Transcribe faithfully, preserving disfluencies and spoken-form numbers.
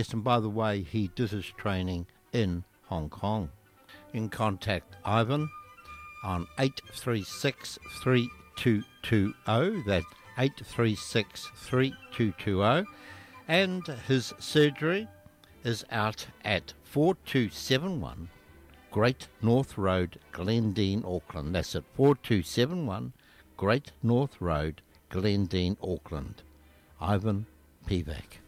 And by the way, he did his training in Hong Kong. You can contact Ivan on eight three six, three two two zero. That's eight three six, three two two zero. And his surgery is out at four two seven one Great North Road, Glendine, Auckland. That's at four two seven one Great North Road, Glendine, Auckland. Ivan Pivac.